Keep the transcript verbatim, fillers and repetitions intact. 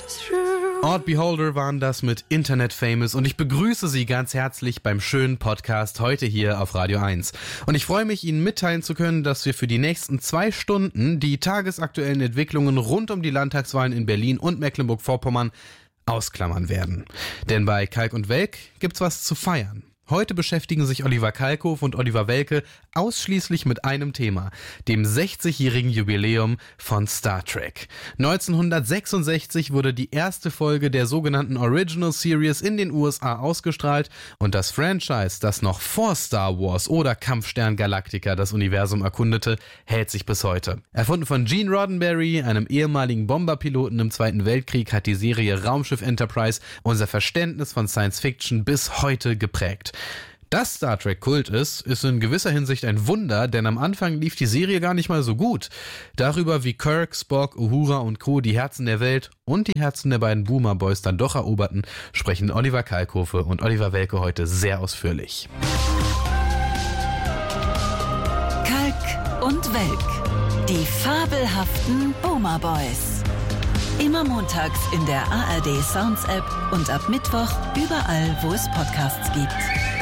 Odd Beholder waren das mit Internet Famous und ich begrüße Sie ganz herzlich beim schönen Podcast heute hier auf Radio eins. Und ich freue mich, Ihnen mitteilen zu können, dass wir für die nächsten zwei Stunden die tagesaktuellen Entwicklungen rund um die Landtagswahlen in Berlin und Mecklenburg-Vorpommern ausklammern werden. Denn bei Kalk und Welk gibt's was zu feiern. Heute beschäftigen sich Oliver Kalkofe und Oliver Welke ausschließlich mit einem Thema, dem sechzigjährigen Jubiläum von Star Trek. neunzehnhundertsechsundsechzig wurde die erste Folge der sogenannten Original Series in den U S A ausgestrahlt und das Franchise, das noch vor Star Wars oder Kampfstern Galactica das Universum erkundete, hält sich bis heute. Erfunden von Gene Roddenberry, einem ehemaligen Bomberpiloten im Zweiten Weltkrieg, hat die Serie Raumschiff Enterprise unser Verständnis von Science Fiction bis heute geprägt. Dass Star Trek Kult ist, ist in gewisser Hinsicht ein Wunder, denn am Anfang lief die Serie gar nicht mal so gut. Darüber, wie Kirk, Spock, Uhura und Co. die Herzen der Welt und die Herzen der beiden Boomer Boys dann doch eroberten, sprechen Oliver Kalkofe und Oliver Welke heute sehr ausführlich. Kalk und Welk, die fabelhaften Boomer Boys. Immer montags in der A R D Sounds App und ab Mittwoch überall, wo es Podcasts gibt.